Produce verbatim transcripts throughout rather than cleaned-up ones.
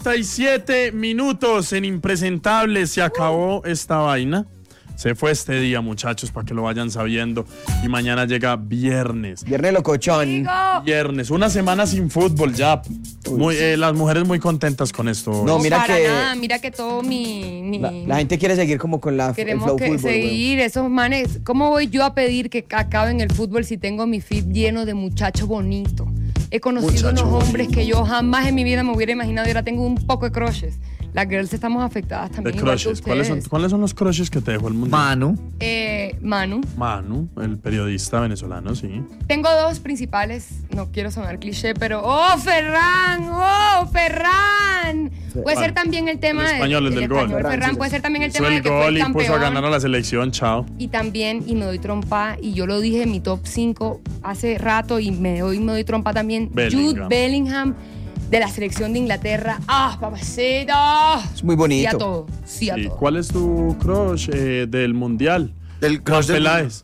treinta y siete minutos en Impresentables. Se acabó esta vaina. Se fue este día, muchachos, para que lo vayan sabiendo. Y mañana llega viernes. Viernes locochón. Viernes, una semana sin fútbol ya. Muy, eh, las mujeres muy contentas con esto. No, mira para que nada, mira que todo mi... mi la, la gente quiere seguir como con la, el queremos flow que fútbol. seguir güey. esos manes. ¿Cómo voy yo a pedir que acaben el fútbol si tengo mi feed lleno de muchachos bonitos? He conocido Muchacho unos hombres bonito. que yo jamás en mi vida me hubiera imaginado y ahora tengo un poco de crushes. Las girls estamos afectadas De también. igual que crushes. ¿Cuáles son, ustedes. ¿Cuáles son los crushes que te dejó el mundo? Manu. Eh, Manu. Manu, el periodista venezolano, sí. Tengo dos principales, no quiero sonar cliché, pero ¡oh, Ferran! ¡Oh, Ferran! Puede ser también el tema El español, el de, del gol. español, Ferran, Ferran, sí, puede sí. ser también el Hizo tema el de que fue gol el y puso a ganar a campeón. la selección, chao. Y también, y me doy trompa, y yo lo dije en mi top cinco hace rato, y me doy, me doy trompa también, Bellingham. Jude Bellingham, de la selección de Inglaterra. ¡Ah, papacita! Es muy Sí bonito. a todo, sí a Sí. todo. ¿Cuál es tu crush eh, del mundial? Del crush del Peláez.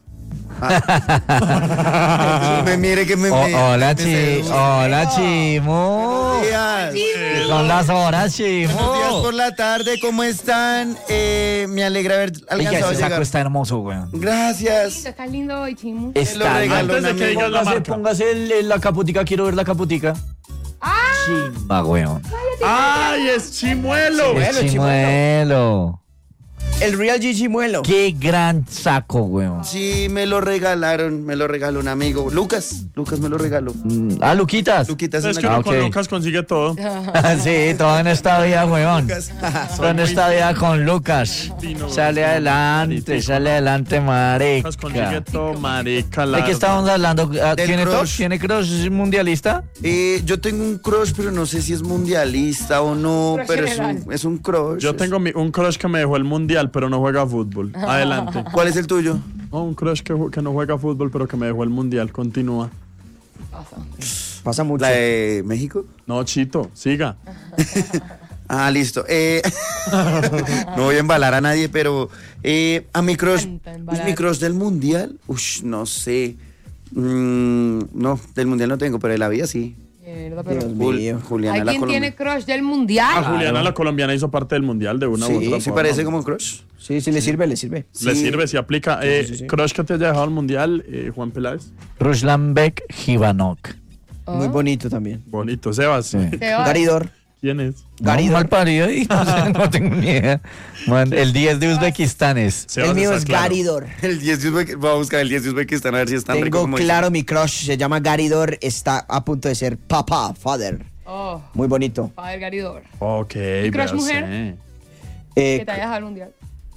me mire que me, Oh, me- hola, me chi, seduce. hola, Chimo. Buenos días. ¿Qué son las horas, Chimo? Buenos días por la tarde, ¿cómo están? Eh, me alegra haber Oiga, alcanzado a ese saco llegar. está hermoso, weón. Gracias. Estás lindo hoy, Chimo. Está regaló Antes de un que amigo. digas la Póngase, marca. póngase el- el- la caputica, quiero ver la caputica. Chimba, weón. ¡Ay, es Chimuelo! Chimuelo. Es chimuelo. El Real Gigi Muelo. Qué gran saco, weón. Sí, me lo regalaron, me lo regaló un amigo. Lucas, Lucas me lo regaló. Mm, Ah, Luquitas. Luquitas Es en que la uno Ah, con ok. Lucas consigue todo. Sí, todo en esta vida, weón. Todo en esta vida con Lucas. Pino, Sale weón. adelante, Maritico. sale adelante, Lucas consigue marica. todo, marica. ¿De la- qué estábamos hablando? Ah, Del ¿Tiene crush. crush? ¿Tiene crush mundialista? Eh, yo tengo un crush, pero no sé si es mundialista o no, Crush pero es general. un, es un crush. Yo tengo mi- un crush que me dejó el mundial, pero no juega fútbol. Adelante. ¿Cuál es el tuyo? Oh, un crush que, ju- que no juega fútbol, pero que me dejó el mundial. Continúa. Pasa mucho. ¿La de México? No, Chito, siga. Ah, listo. Eh, no voy a embalar a nadie, pero eh, a mi crush, Tanta embalar. mi crush del mundial, ush, no sé. Mm, no, del mundial no tengo, pero de la vida sí. De verdad, pero- Dios Jul- mío. Juliana ¿Hay la quien tiene colombiana. crush del mundial? Ah, Juliana, la colombiana, hizo parte del mundial de una u Sí, otra sí forma. parece como un crush. Sí, sí, le sirve, le sirve. Le Sí. sirve, si aplica. Eh, sí, sí. Crush que te haya dejado el mundial, eh, Juan Peláez. Ruslanbek Hivanok. Muy bonito también. Bonito. Sebas. Sí. Sebas. Garidor. ¿Quién es? Garidor. No, mal parido y no, sé, no tengo ni idea. Man, el diez de Uzbekistán es. Sebas El mío está es claro. Garidor. El diez de Uzbekistán, voy a buscar el diez de Uzbekistán a ver si es tan rico Tengo como claro mi crush, se llama Garidor, está a punto de ser papá, father. Oh, Muy bonito. padre Garidor. Ok, crush véase. mujer? Eh, Que te haya dejado el mundial.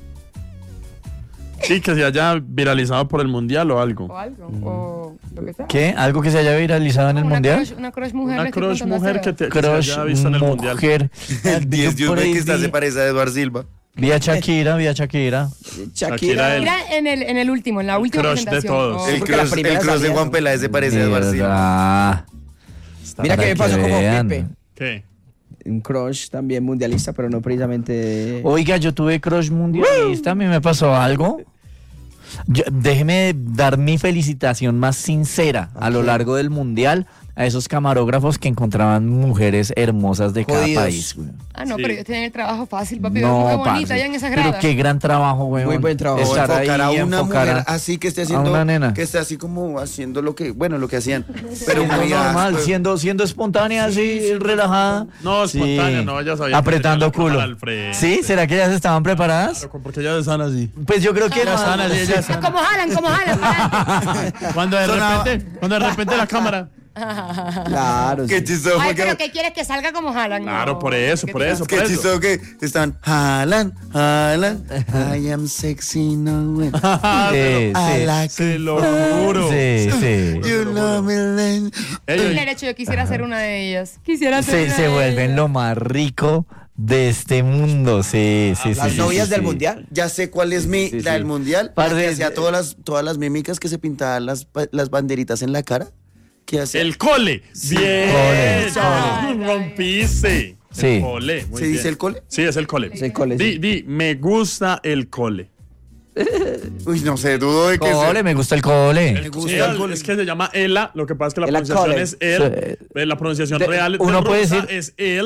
Sí, que se haya viralizado por el mundial o algo. O algo. O lo que sea. ¿Qué? ¿Algo que se haya viralizado en el una mundial? Crush, una crush mujer. Una le estoy crush contando a mujer que, Sebas. te, que se Crush haya visto en el mundial. mujer. El diez de Yo por ahí Uzbekistán vi- se parece a Eduard Silva. Vi a Shakira, vi a Shakira. Shakira, Shakira. el- Mira en el, en el último, en la última crush de presentación. todos. Oh. El porque la crush, primera el crush de salida, Juan ¿no? Peláez se parece a Eduard Silva. Mierda. Mira Para qué me pasó que como vean. Pepe. ¿Qué? Un crush también mundialista, pero no precisamente. Oiga, yo tuve crush mundialista, a mí me pasó algo. Yo- déjeme dar mi felicitación más sincera a lo largo del mundial a esos camarógrafos que encontraban mujeres hermosas de cada Jodidos. país, güey. Ah, no, Sí. pero ellos tienen el trabajo fácil, papi. No, muy bonita parce. allá en esas Pero gradas. qué gran trabajo, güey. Muy buen trabajo. O Estar ahí, enfocar a una enfocar mujer a- así que esté a haciendo, una nena. que esté así como haciendo lo que, bueno, lo que hacían, pero Siendo muy normal, áspero. siendo, siendo espontánea, así, relajada. No, espontánea, Sí. no, ya sabía que Apretando tenía la cámara culo. al frente. ¿Sí? ¿Será que ellas estaban preparadas? Claro, porque ellas están así. Pues yo creo que Ellas no. están así, ellas Ah, como jalan, como jalan. Cuando de Sonaba- repente, cuando de repente la cámara. Claro. Qué sí. chistoso, Ay, porque- pero ¿qué quieres que salga como jalan? Claro, No. por eso, ¿Qué por te eso, Qué por eso. chistoso que te están jalan, jalan. I am sexy, no way. Sí, I sí. like Se lo juro. Sí, sí. you love me. then- Ey, ey, Derecho, yo quisiera ser una de ellas. Quisiera ser Se, una se de vuelven ellas. lo más rico de este mundo. Sí, sí, sí. Las sí, novias sí, del sí. mundial. Ya sé cuál es mi, Sí, la sí. del mundial. Parce, La que hacía eh, todas las, todas las mímicas que se pintaban las, pa- las banderitas en la cara. ¿Qué hacía? el cole. Bien. Cole, cole. Rompiste. Sí. El cole. Muy ¿Se dice bien. el cole? Sí, es el cole. Es el cole, Di, sí. di, me gusta el cole. Uy, no sé, dudo de que Cole, sea. me gusta el cole. Me gusta Sí, el cole. es que se llama Ela, lo que pasa es que la Ela pronunciación Cole. es él, Sí. eh, la pronunciación De- real uno de puede rusa decir- es él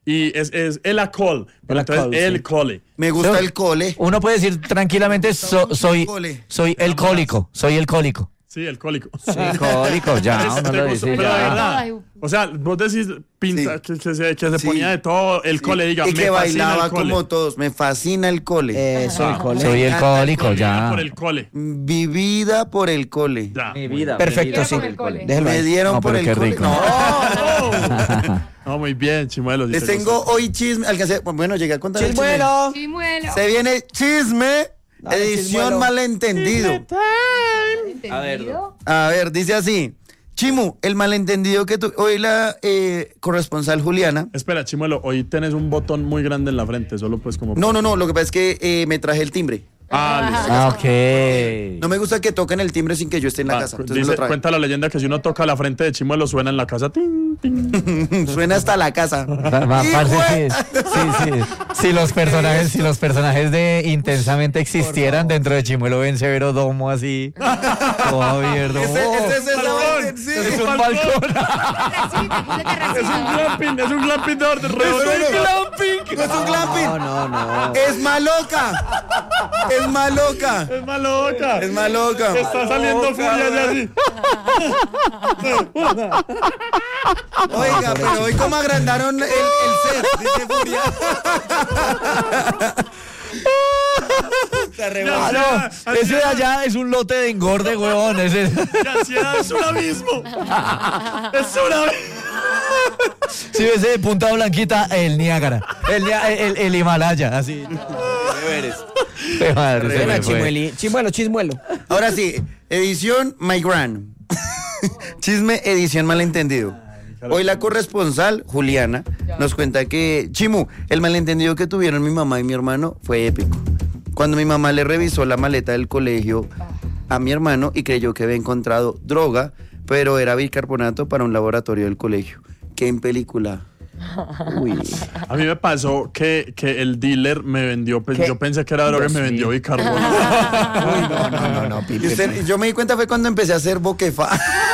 y es, es el alcohol. Pero El entonces alcohol, el sí. cole. Me gusta So- el cole. Uno puede decir tranquilamente, so- soy, Cole. soy el cólico, soy el cólico. Sí, el cólico. Sí, cólico, ya, Es- uno te lo gustó, dice pero de ya. verdad. Ay. O sea, vos decís pinta, Sí. que, que se, que se Sí. ponía de todo, el Sí. cole, diga, Y me que fascina bailaba el cole. como todos. Me fascina el cole. Eso, el cole. Soy el cólico, Colina ya. por el cole. Vivida por el cole. Ya. Mi vida. Perfecto, Quiero sí. con el cole. Déjelo Me ahí. dieron No, por pero el qué cole. rico. No. No, muy bien, Chimuelo. sí Les te tengo gustó. hoy chisme. Alcancé. Bueno, llegué a contar el chisme. ¡Chismuelo! Chimuelo. Se viene chisme. Dale, edición chismuelo. malentendido. ¿Entendido? A ver, dice así. Chimu, el malentendido que tu... Hoy la eh, corresponsal Juliana... Espera, Chimuelo, hoy tenés un botón muy grande en la frente, solo pues como... No, no, no, lo que pasa es que eh, me traje el timbre. Ah, listo. Ah, ok. No me gusta que toquen el timbre sin que yo esté en la Ah, casa. Entonces dice- me lo traje. cuenta la leyenda que si uno toca la frente de Chimuelo suena en la casa. Tin, tin. Suena hasta la casa. Va- va, ¡Hijo parce, de- sí, sí, sí. Si los personajes, si los personajes de Intensamente existieran dentro de Chimuelo ven severo domo así, todo abierto. Ese, Oh, ese es el balcón. orden, sí. es un balcón. Terracita, puse Es un terracita. glamping, es un glamping de orden. No, no, no. glamping. No es un glamping. No, no, no. Es maloca. Es maloca. Es maloca. Es maloca. Está saliendo furia de allí. Oiga, pero hoy como agrandaron el, el set, dice Furia. Se Ya, arrebata. ya, Ah, ese de allá es un lote de engorde, huevón. Ese. ya, ya, es un abismo. Es un abismo. Si ves de Punta Blanquita, el Niágara. El, Nia- el, el Himalaya, así. Qué madre, se Buena, me fue. chimueli- Chimuelo, chismuelo. Ahora sí, edición My Gran. Chisme, edición malentendido. Hoy la corresponsal, Juliana, nos cuenta que, Chimu, el malentendido que tuvieron mi mamá y mi hermano fue épico. Cuando mi mamá le revisó la maleta del colegio a mi hermano y creyó que había encontrado droga, pero era bicarbonato para un laboratorio del colegio. ¿Qué en película? Uy. A mí me pasó que, que el dealer me vendió, pues, ¿Qué? yo pensé que era droga y me Dios vendió mío. bicarbonato. Uy, no, no, no, no, Y Pipe. usted- yo me di cuenta fue cuando empecé a hacer boquefa.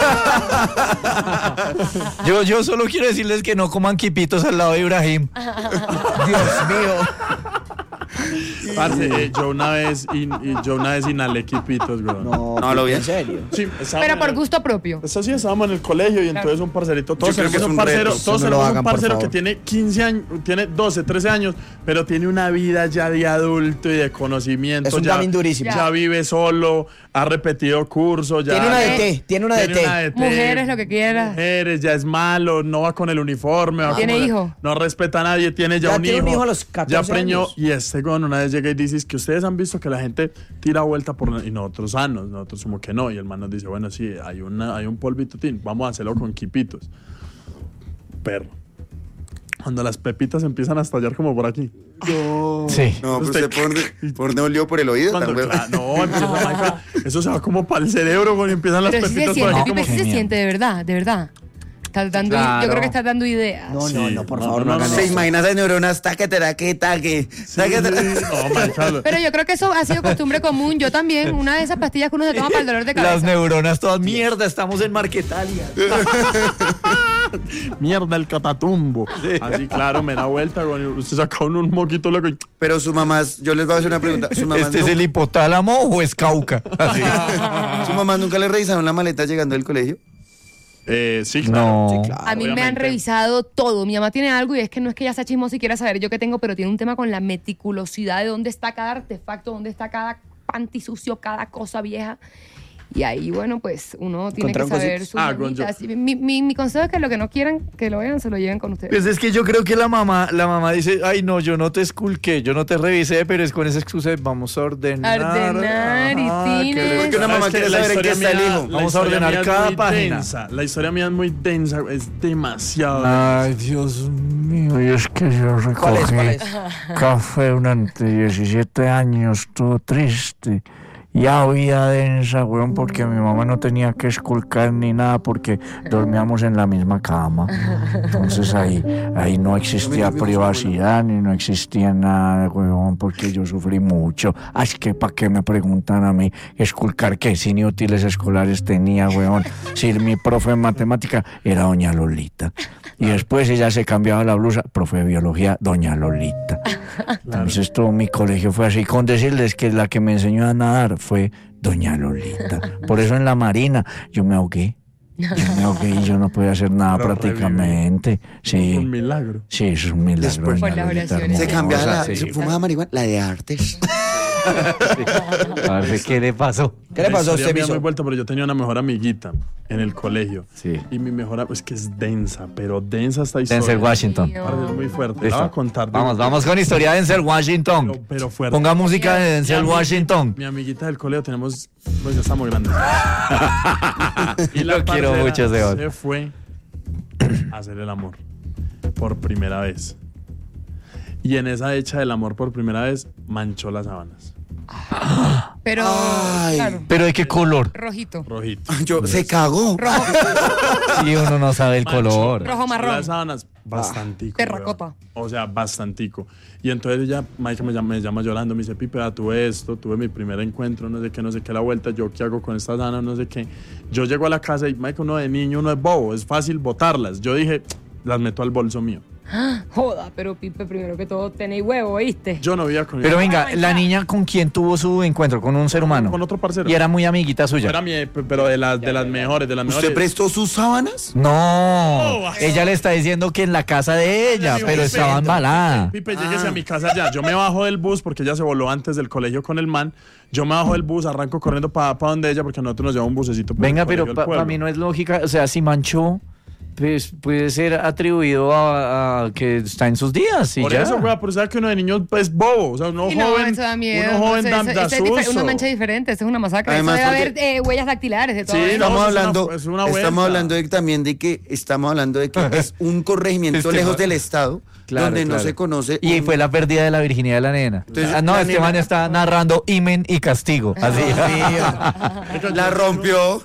Yo, yo solo quiero decirles que no coman quipitos al lado de Ibrahim. Dios mío. Parce, eh, yo una vez in- y yo una vez inhalé quipitos, güey. No, No, lo vi. Pipe, en serio. Sí, estábamos Pero en por el- gusto propio. Eso sí, estábamos en el colegio y entonces un parcerito, todos Yo creo tenemos que es un un parcero, reto. todos Eso no lo tenemos hagan, un por parcero que favor. tiene quince años, tiene doce, trece años, pero tiene una vida ya de adulto y de conocimiento. Es un ya, gamín durísimo. Ya vive solo, ha repetido cursos, ya Tiene una de té, tiene una de tiene té. una de té, Mujeres, lo que quiera. Mujeres, ya es malo, no va con el uniforme. va Tiene como- hijo. No respeta a nadie, tiene ya, Ya un, tiene hijo, un hijo a los catorce ya preñó. años. Y este con una vez llega y dice que ustedes han visto que la gente tira vuelta por... Y nosotros sanos, nosotros como que no. Y el man nos dice, bueno, sí, hay, una, hay un polvito, tin, vamos a hacerlo con quipitos. Perro. Cuando las pepitas empiezan a estallar como por aquí. Sí. No, pero Usted- usted por, por no olió por el oído. Cuando, tan huevo. claro, no, empieza, marica, eso se va como para el cerebro cuando empiezan las Pero sí se pepitas por siente, aquí. Pipe, Como... sí se Genial. siente, de verdad, de verdad. Estás dando, Claro. Yo creo que estás dando ideas. No, no, no, por Sí, favor, no, no, no, hagan no. Se eso. imagina esas neuronas, taque, taque, taque. taque, taque. No, marica, lo- Pero yo creo que eso ha sido costumbre común. Yo también, una de esas pastillas que uno se toma para el dolor de cabeza. Las neuronas todas mierda, estamos en Marquetalia. Mierda, el catatumbo. Así, claro, me da vuelta. güey, Usted saca un, un moquito loco y... Pero su mamá, yo les voy a hacer una pregunta. ¿Su mamá, ¿Este es el hipotálamo o es Cauca? Así. ¿Su mamá nunca le revisaron la maleta llegando del colegio? Eh, sí, claro. No. Sí, claro. A mí me han obviamente. revisado todo. Mi mamá tiene algo y es que no es que ella sea chismosa y quiera saber yo qué tengo, pero tiene un tema con la meticulosidad de dónde está cada artefacto, dónde está cada panty sucio, cada cosa vieja. Y ahí, bueno, pues uno tiene que ¿Encontraron saber cositas? sus Ah, con mamitas. Y Mi, mi, mi consejo es que lo que no quieran que lo vean, se lo lleven con ustedes. Pues es que yo creo que la mamá, la mamá dice, ay no, yo no te esculqué, yo no te revisé, pero es con esa excusa de vamos a ordenar. Ordenar y Ajá, tines. que le- Porque una mamá Es que quiere la saber en qué historia está el mía- hijo. la Vamos a historia ordenar mía es cada muy página. densa. La historia mía es muy densa, es demasiado. Ay, Dios mío, y es que yo recogí ¿Cuál es, cuál es? café durante diecisiete años, todo triste. Ya vida densa, weón, porque mi mamá no tenía que esculcar ni nada porque dormíamos en la misma cama. Entonces ahí, ahí no existía privacidad ni no existía nada, weón, porque yo sufrí mucho. Ay, que para qué me preguntan a mí esculcar qué, si ni útiles escolares tenía, weón. Si mi profe de matemática era doña Lolita. Y después ella se cambiaba la blusa, profe de biología, doña Lolita. Entonces todo mi colegio fue así, con decirles que la que me enseñó a nadar fue doña Lolita. Por eso en la marina yo me ahogué. Yo me ahogué y yo no podía hacer nada Pero prácticamente. Sí. Un milagro. Sí, eso es un milagro. Después- Por las doña Lolita oraciones. Se cambiaba la, hermosa, se sí. fumaba marihuana, la de artes. A ver, ¿qué le pasó? ¿Qué le La pasó a historia usted, mía Miso? muy vuelta, pero yo tenía una mejor amiguita en el colegio. Sí. Y mi mejor am- es que es densa, pero densa esta historia. Denzel Washington. Dios. Parce, es muy fuerte. La Listo. voy a contar. de- Vamos, vamos con historia de Denzel Washington. Pero, pero fuerte. Ponga música de Denzel Mi amiguita- Washington. Mi amiguita del colegio tenemos, pues ya estamos grandes. y la Lo quiero parcera mucho, Sebas. se fue a hacer el amor por primera vez. Y en esa hecha del amor por primera vez manchó las sábanas. Pero, Ay. claro, ¿Pero de qué color? rojito. Rojito. Yo, se cagó. Rojo, Si uno no sabe el color. rojo marrón. Las sábanas, bastantico. terracota. weón. O sea, bastantico. Y entonces ella, Maika me llama, me llama llorando, me dice, Pipe, ah, tuve esto, tuve mi primer encuentro, no sé qué, no sé qué, la vuelta, yo qué hago con estas sábanas, no sé qué. Yo llego a la casa y, Maika, uno de niño, uno es bobo, es fácil botarlas. Yo dije, las meto al bolso mío. Joda, pero Pipe, primero que todo, tenéis huevo, ¿oíste? Yo no vivía con Pero mi venga, la niña con quien tuvo su encuentro, con un ser humano. con otro parcero. Y era muy amiguita suya. Era mi, pero de las, de las mejores, de las mejores. ¿Usted prestó sus sábanas? No, ella le está diciendo que en la casa de ella, Dijo, pero Pipe, estaba embalada. Pipe, lléguese a mi casa ya. Yo me bajo del bus porque ella se voló antes del colegio con el man. Yo me bajo del bus, arranco corriendo para donde ella porque nosotros nos llevamos un busecito. por Venga, el pero colegio del para pueblo. mí no es lógica, o sea, si manchó, pues puede ser atribuido a, a que está en sus días y Por ya. eso, güey, por eso que uno de niños es bobo. O sea, uno Y no, joven. eso da miedo. Uno joven Eso- da, eso- da eso es difer- susto. una mancha diferente, eso es una masacre. Además, eso debe porque- haber eh, huellas dactilares de todo. Sí, eso. no, Estamos es una- hablando, es una estamos vuelta. hablando de, también de que estamos hablando de que es un corregimiento Este lejos man- del Estado, Claro, donde no claro. se conoce. Y un- fue la pérdida de la virginidad de la nena. Entonces, Ah, no, la este nena- man está narrando imen y castigo. Así. la rompió.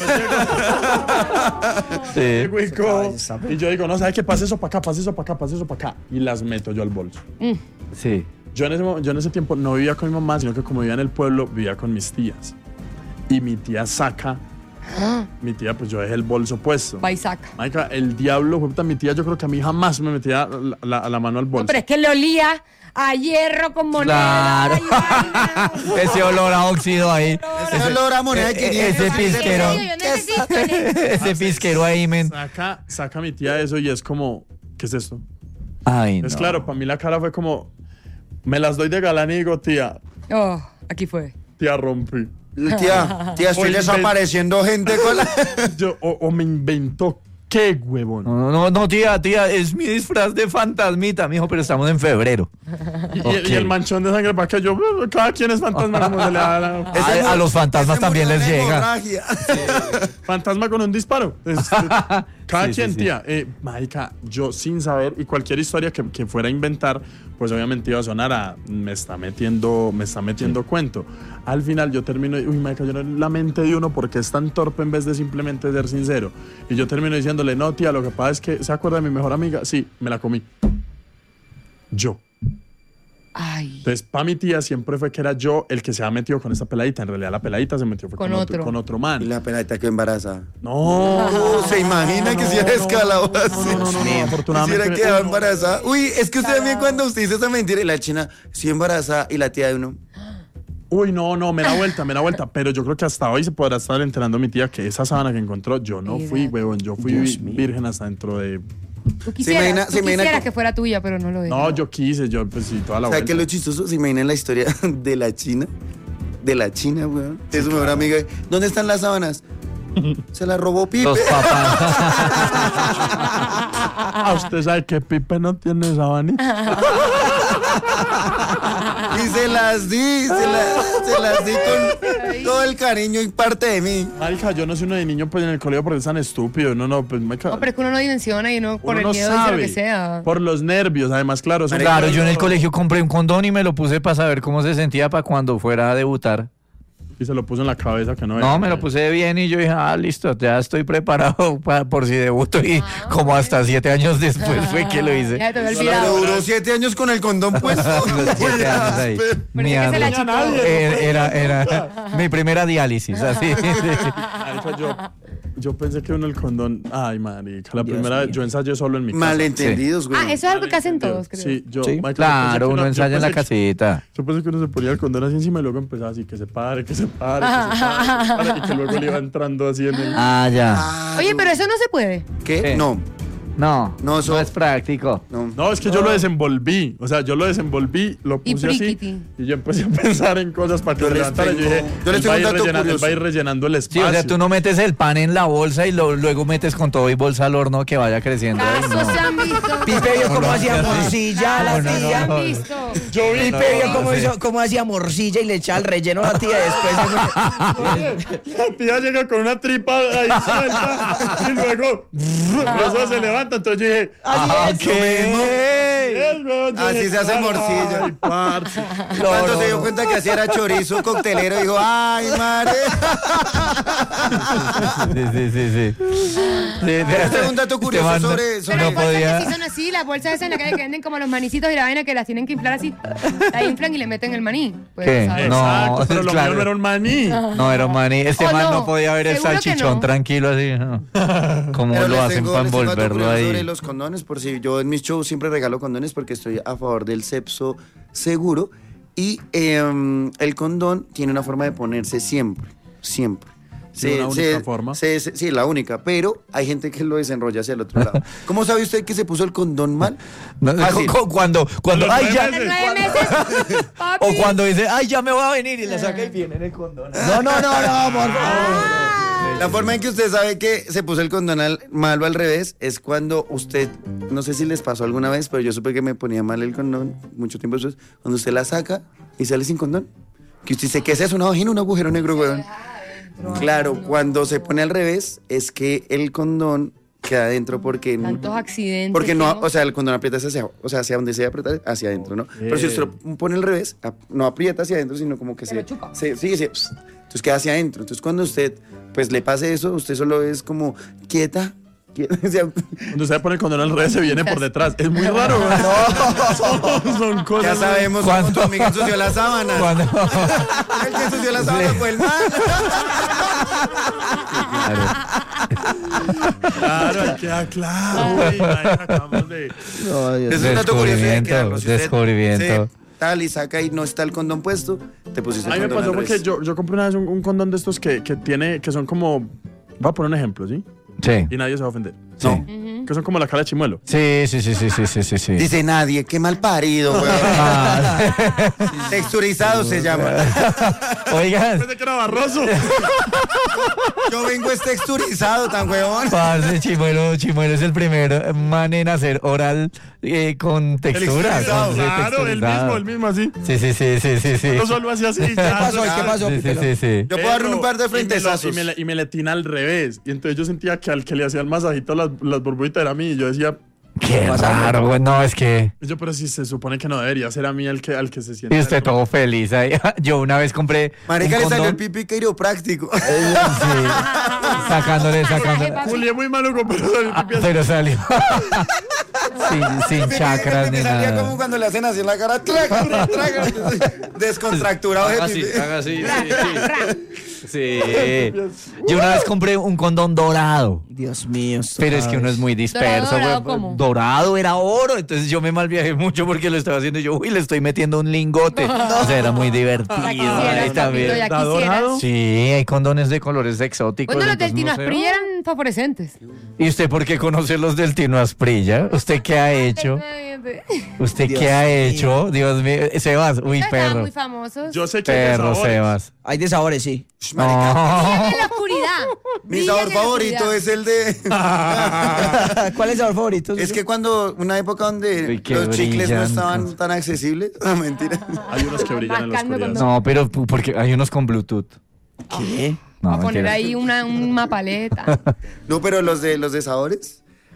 Sí. Llego y cojo, y yo digo, no, ¿sabes qué? Pase eso para acá, pase eso para acá, pase eso para acá. Y las meto yo al bolso. Sí. Yo en, ese, mo- yo en ese tiempo no vivía con mi mamá, sino que como vivía en el pueblo, vivía con mis tías. Y mi tía saca, mi tía, pues yo dejé el bolso puesto. Baisaca. Marica, el diablo, puta, mi tía, yo creo que a mí jamás me metía la, la- la mano al bolso. No, pero es que le olía a hierro con moneda. Claro. y vaina. Ese olor a óxido ahí. Ese olor a moneda de eh, quinientos. ese pisquero. Yo necesito, necesito. Ese pisquero ahí, men. Saca, saca mi tía eso y es como, ¿qué es esto? Ay, no. Es claro, para mí la cara fue como, me las doy de galán y digo, tía, Oh, aquí fue. tía rompí. Tía, tía, estoy Oye, desapareciendo gente con la... Yo, o, o me inventó, qué huevón. No, no, no, tía, tía, es mi disfraz de fantasmita, mijo, pero estamos en febrero. Y, y- Ok. y el manchón de sangre para que yo, cada quien es fantasma, como se le da la- A, a los fantasmas Ese también murió les de llega. hemorragia. fantasma con un disparo. Es- cada Sí, sí, quien, sí. tía. Eh, marica, yo sin saber, y cualquier historia que, que fuera a inventar, pues obviamente iba a sonar a, me está metiendo, me está metiendo cuento. Al final yo termino, uy, marica, yo no la mente de uno porque es tan torpe en vez de simplemente ser sincero. Y yo termino diciéndole, no, tía, lo que pasa es que, ¿se acuerda de mi mejor amiga? Sí, me la comí. Yo. Ay. Entonces, para mi tía siempre fue que era yo el que se había metido con esta peladita. En realidad, la peladita se metió fue con, Con otro. otro. con otro Y man. la peladita quedó embarazada. No. Uh, ¿Se imagina que si era escalado así? No, no, no, no, Si afortunadamente. hubiera quedado embarazada. Uy, es que usted también cuando usted dice esa mentira y la china, sí embarazada y la tía de uno. Uy, no, no, me da vuelta, me da vuelta. Pero yo creo que hasta hoy se podrá estar enterando mi tía que esa sábana que encontró, yo no fui, Mira. huevón. Yo fui Dios vi- mío. virgen hasta dentro de. Tú quisieras, imagina- tú se imagina quisieras co- que fuera tuya, pero no lo es. No, yo quise, yo, pues sí, toda la ¿Sabe vuelta. qué es lo chistoso? ¿Se imaginan la historia de la China? De la China, weón. De su mejor amiga. ¿Dónde están las sábanas? Se las robó Pipe. Los papás. Ah, usted sabe que Pipe no tiene sabanita. Y se las di, se, la- se las di con todo el cariño y parte de mí. Marica, yo no soy uno de niño pues en el colegio porque es tan estúpido. No, no, pues me No, pero es que uno no dimensiona y uno por Uno el no miedo dice sabe. lo que sea. Por los nervios, además, claro. son- Claro, yo en el colegio compré un condón y me lo puse para saber cómo se sentía para cuando fuera a debutar. Y se lo puso en la cabeza que no era. No, me lo puse bien y yo dije, ah, listo, ya estoy preparado pa- por si debuto. Y Ah, como ok. hasta siete años después fue que lo hice. Ya te había Pero olvidado. duró siete años con el condón puesto. Los siete años ahí. Pero Mi es que se la ano. chupó. Era, era, era mi primera diálisis, así. Marica, yo, yo pensé que uno el condón. Ay, marica. La Dios primera vez mío. yo ensayé solo en mi casa. Malentendidos, güey. Ah, eso es algo que hacen todos, creo. Sí, yo. Sí. marica, yo pensé Claro, que uno yo ensaya en la pensé que- casita. Yo pensé que uno se ponía el condón así encima y luego empezaba así, que se pare, que se pare, que se pare, que se pare, y que luego le iba entrando así en el... Ah, ya. Ah, Oye, pero eso no se puede. ¿Qué? ¿Qué? No, No, No, no, eso- es práctico. no. No, es que yo lo desenvolví, o sea, yo lo desenvolví, lo Y puse así priquiti. y yo empecé a pensar en cosas para que Yo se les levantara. Yo tengo- dije, yo les él tengo va a un ir dato rellenando- él curioso. va a ir rellenando el Sí, espacio. o sea, tú no metes el pan en la bolsa y lo- luego metes con todo y bolsa al horno que vaya creciendo. Ay, Casos no. se han visto. Pipe vio cómo no, hacía no, morcilla la no, no, Se tía. han no. visto. Yo vi, Pipe vio no, cómo, sí. hizo- cómo hacía morcilla y le echaba el relleno a la tía después. la tía llega con una tripa ahí suelta y luego los dos se levantan. Entonces yo dije, Ah, "Es, ¿qué? weón". Yo Así dije, se hace "Ay, morcilla". parce". Cuando se dio cuenta que así era chorizo coctelero, dijo, ay, madre. Sí, sí, sí, sí. Sí, Este es un dato curioso Este man sobre- sobre- Pero no hay bolsas podía. que sí son así, las bolsas esas en la calle que venden como los manicitos y la vaina que las tienen que inflar así. La inflan y le meten el maní. Pues, ¿Qué? ¿sabes? No, Exacto, pero lo claro. mío no era un maní. No, era un maní. Este Oh, man no. no podía ver el Seguro que salchichón no. tranquilo así. ¿no? ¿Cómo Pero lo les hacen tengo- para les tengo dato envolverlo curioso sobre ahí? los condones, por si yo en mis shows siempre regalo condones porque estoy a favor del sexo seguro. Y em, el condón tiene una forma de ponerse siempre, siempre. ¿Tiene una única forma? se- se- sí, la única, pero hay gente que lo desenrolla hacia el otro lado. ¿Cómo sabe usted que se puso el condón mal? No, Fácil. cu- cu- cuando, cuando, A los ay, ya. nueve Nueve meses. Papi. O cuando dice, ay, ya me voy a venir y le saca y viene en el condón. No, no, no, no, por favor. La forma en que usted sabe que se puso el condón al, mal o al revés es cuando usted, no sé si les pasó alguna vez, pero yo supe que me ponía mal el condón mucho tiempo después, cuando usted la saca y sale sin condón. Que usted dice, ¿qué es eso? Una vagina, un agujero negro, weón. Claro, cuando se pone al revés es que el condón queda adentro porque... Tantos accidentes. Porque no, hemos- o sea, el condón aprieta hacia, o sea, hacia donde se debe apretar, hacia adentro, ¿no? Pero si usted lo pone al revés, ap- no aprieta hacia adentro, sino como que Se se... lo chupa. se sí, sí, pss, entonces queda hacia adentro. Entonces cuando usted, pues le pase eso, usted solo es como quieta, quieta, o sea, Cuando usted pone el condón al revés, se viene por detrás. Es muy raro, güey. Son, son cosas. ya sabemos cómo ¿Cuándo? tu amiga ensució la sábana. Cuando- El que ensució la sábana fue el man. Claro, ahí queda claro, güey. Ahí acabamos de. No, Dios. Es un dato curioso de Descubrimiento, quedarlo. Si usted descubrimiento. se tal y saca y no está el condón puesto, te pusiste A el mí me condón pasó al porque revés. yo, yo compré una vez un, un condón de estos que, que tiene, que son como. Voy a poner un ejemplo, ¿sí? Sí. Y nadie se va a ofender. Sí. No. Que son como la cara de chimuelo. Sí, sí, sí, sí, sí, sí, sí, sí. Dice nadie, qué mal parido, güey. Ah, Texturizado se llama. oigan, Pensé que era barroso. Yo vengo es texturizado, tan huevón. parce, Chimuelo, Chimuelo es el primer man en hacer oral eh, con textura. Texturizado, con- sí, Claro, el texturizado. mismo, el mismo así. Sí, sí, sí, sí, sí, sí. No solo así así. ¿Qué pasó? ¿Qué pasó? Sí, sí, Pípelo? sí, sí. Yo puedo darle un par de frentesazos. Y me, le- y me le tina al revés. Y entonces yo sentía que al que le hacía el masajito las, las burbujitas era a mí. Y yo decía, Qué raro, güey. No, es que. yo, pero si se supone que no debería ser a mí el que, al que se siente. Y usted todo feliz ahí. Yo una vez compré. Marica, un le salió el condón. pipí quiropráctico. Sí. Sacándole, sacándole. Juli es muy malo con pero el Ah, pipi así. pero salió. sin sin chakras ni Me salía nada. como cuando le hacen así en la cara. Traga, traga, traga. Descontracturado de Haga así, pipí. haga así, sí, sí. Sí. Yo una vez compré un condón dorado. Dios mío. Pero es que uno es muy disperso, ¿Dorado, dorado güey. cómo? Dorado era oro, entonces yo me malviajé mucho porque lo estaba haciendo yo, uy, le estoy metiendo un lingote. O sea, era muy divertido. Ya ahí quisieras, también. papito, ya ¿Está quisieras. dorado? Sí, hay condones de colores exóticos. Bueno, los del entonces Tino no sé. Asprilla eran fosforescentes. ¿Y usted por qué conoce los del Tino Asprilla? ¿Usted qué ha hecho? ¿Usted Dios qué ha mío. hecho? Dios mío. Sebas, uy, Estaban perro. muy famosos. Yo sé que hay de Perro, sabores. Sebas. Hay de sabores, sí. Marica, No. En la oscuridad. mi Brillan sabor en la favorito oscuridad. es el de... ¿Cuál es el sabor favorito? Es que cuando, una época donde Uy, qué los chicles no brillan. estaban tan accesibles. No, mentira. Hay unos que brillan en la Mascando oscuridad. con- No, pero pu- porque hay unos con Bluetooth. ¿Qué? No, Va a poner mentira. ahí una, una paleta. No, pero los de los de sabores.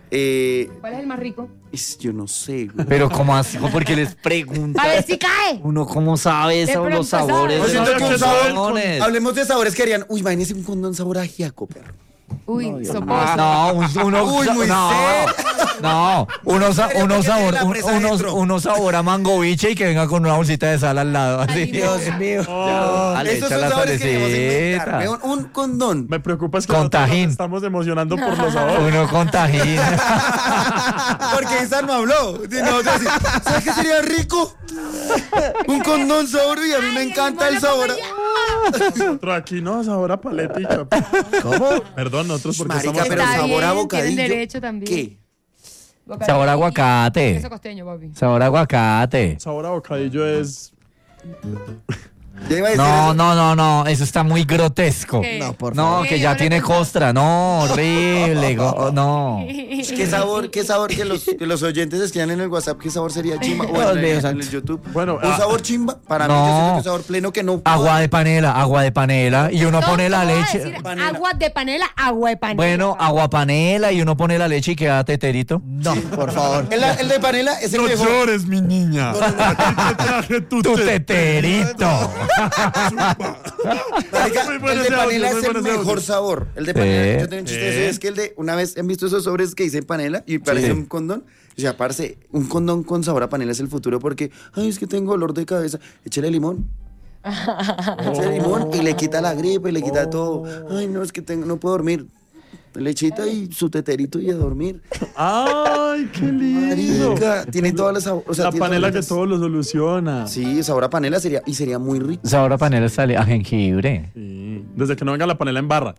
Eh, ¿Cuál es el más rico? es- yo no sé, güey. Pero ¿cómo así? Porque les preguntan. A ver si cae. Uno cómo sabe eso, pronto los sabores sabe. Yo de siento los que un que sabor- condones. Hablemos de sabores que harían. Uy, imagínese un condón sabor a ajiaco, perro. Uy, soposo. No, un, uno, Uy, muy no, no, uno, sa- serio, uno porque sabor, tiene la un- presa uno, dentro. uno sabor a mango biche y que venga con una bolsita de sal al lado, así. Ay, Dios mío. Ya, le Esos echa son la sabores que debemos inventar. salecita. Weón, un condón. Me preocupa es que Con nosotros nos tajín. estamos emocionando por los sabores. Uno con tajín. Porque esa no habló. Sí, no, sí, sí. ¿Sabes qué sería rico? Un condón sabor y a mí me Ay, encanta el el mono sabor. como a- Nosotros aquí no, sabor a paletica. ¿Cómo? Perdón, nosotros porque Marica, estamos... pero Está sabor a bien, bocadillo. tienen derecho también. ¿Qué? Bocadillo Sabor a y- aguacate. Queso costeño, papi. Sabor a aguacate. Sabor a bocadillo es... Ya iba a decir No, eso. no, no, no, eso está muy grotesco. ¿Qué? No, por No, favor. que ¿Qué? ya Yo le tiene pensaba. costra, no, horrible, go- no. ¿Qué sabor, qué sabor que los, que los oyentes escriban en el WhatsApp? ¿Qué sabor sería chimba? O Dios en, mío el- en santo. el YouTube. Bueno, ¿Un ah. sabor chimba? Para mí No. yo siento que un sabor pleno que no... Agua de panela, agua de panela, y uno No, pone la ¿cómo va a leche. decir Panela. agua de panela, agua de panela. Bueno, agua panela y uno pone la leche y queda teterito. No, por favor. El, el de panela es el No mejor. llores, mi niña. Aquí te traje tu, Tu te- teterito. Marica, Muy bueno el de ese audio, panela muy es el bueno ese audio. mejor sabor. El de Sí. panela. Yo tengo un chiste de Sí. eso, es que el de... Una vez han visto esos sobres que dicen panela y parece Sí. un condón. O sea, parce, un condón con sabor a panela es el futuro porque... Ay, es que tengo dolor de cabeza. Échale limón. Échale limón y le quita la gripe y le quita todo. Ay, no, es que tengo, no puedo dormir. Lechita y su teterito y a dormir. Ay, qué lindo. Marica, tiene todas las sabor- o sea, La tiene panela que todas las- todo lo soluciona. Sí, sabor a panela sería y sería muy rico. Sabor a panela sale a jengibre. Sí. Desde que no venga la panela en barra.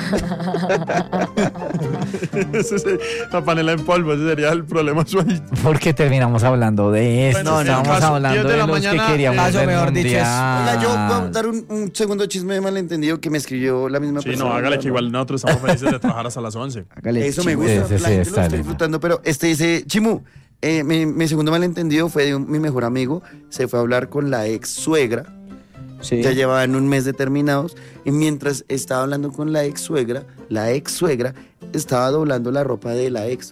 Ese sí, la panela en polvo, ese sería el problema suave. Porque terminamos hablando de esto. Bueno, en el Estábamos caso, hablando diez de de, la los mañana, que queríamos caso, ver mejor dicho, es- mundial. Oiga, yo voy a dar un, un segundo chisme de malentendido que me escribió la misma Sí, persona. no, hágale que igual nosotros estamos felices de trabajar hasta las once. Hágale, Eso me chivo. gusta, Ese sí la gente está lo está lindo. disfrutando, pero este dice, Chimu, eh, mi, mi segundo malentendido fue de un- mi mejor amigo, se fue a hablar con la ex suegra, Sí. ya llevaban un mes determinados, y mientras estaba hablando con la ex suegra, la ex suegra estaba doblando la ropa de la ex.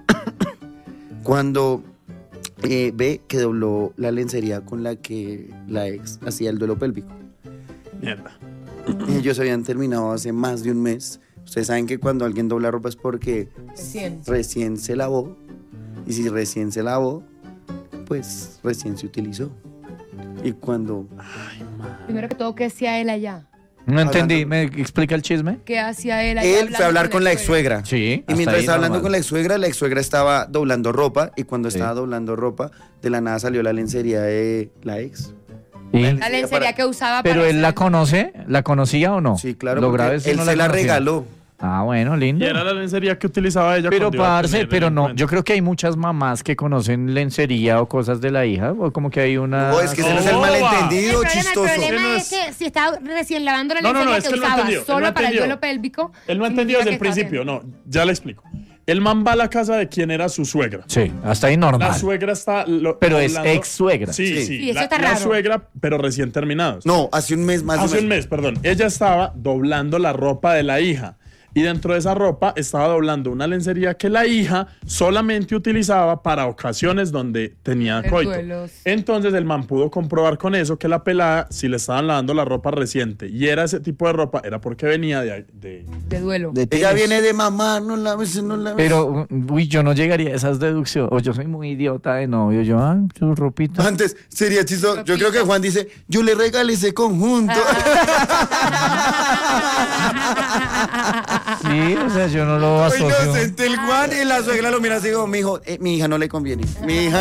Cuando eh, ve que dobló la lencería con la que la ex hacía el duelo pélvico. Mierda. Ellos habían terminado hace más de un mes. Ustedes saben que cuando alguien dobla ropa es porque Recién. recién se lavó. Y si recién se lavó, pues recién se utilizó. Y cuando... Primero que todo, ¿qué hacía él allá? No entendí, ¿me explica el chisme? ¿Qué hacía él allá? Él hablando fue a hablar con la ex suegra? suegra. Sí. Y mientras estaba hablando con la ex suegra, la ex suegra estaba doblando ropa. Y cuando Sí. estaba doblando ropa, de la nada salió la lencería de la ex. ¿Y? La lencería que usaba para... ¿Pero él la hacer- conoce? ¿La conocía o no? Sí, claro, Lo porque grave es que él no se la conocía. regaló. Ah, bueno, lindo. Y era la lencería que utilizaba ella Pero cuando iba a parce, tener pero el no, encuentro. yo creo que hay muchas mamás que conocen lencería o cosas de la hija, o como que hay una... No, es que ese no es el No, malentendido El problema, el chistoso. problema No es es- que si está recién lavando la No, no, no, lencería es que que él no usaba entendió, él solo no para el entendió. duelo pélvico... Él no entendió desde el significa que está principio, no, ya le explico. El man va a la casa de quien era su suegra. Sí, hasta ahí normal. La suegra está... lo- Pero es doblando- ex suegra. Sí, Sí. sí. Sí, eso la, está la raro. suegra, pero recién terminados. No, hace un mes más de Hace un mes, perdón. Ella estaba doblando la ropa de la hija. Y dentro de esa ropa estaba doblando una lencería que la hija solamente utilizaba para ocasiones donde tenía Hacer coito. duelos. Entonces el man pudo comprobar con eso que la pelada, si le estaban lavando la ropa reciente y era ese tipo de ropa, era porque venía de... de- De duelo. De Ella tenis. viene de mamá, no la ves, no la ves. Pero, uy, yo no llegaría a esas deducciones. O yo soy muy idiota de novio. Yo, ah, tu ropita. Antes sería chistoso. Yo creo que Juan dice, yo le regalé ese conjunto. Sí, o sea, yo no lo Muy asocio. inocente el Juan y la suegra lo mira así como, mi hijo, eh, mi hija no le conviene. Mi hija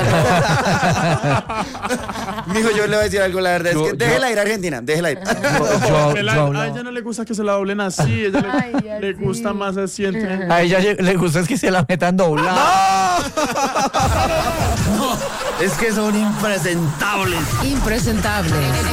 no. Mi hijo, yo le voy a decir algo, la verdad Yo- es que déjela yo- ir a Argentina, déjela ir. Yo- yo- Pelada, yo a hablaba- ella no le gusta que se la doblen así, ella le, Ay, le así. gusta más así. entre- A ella le gusta es que se la metan doblada. Es que son impresentables. Impresentable.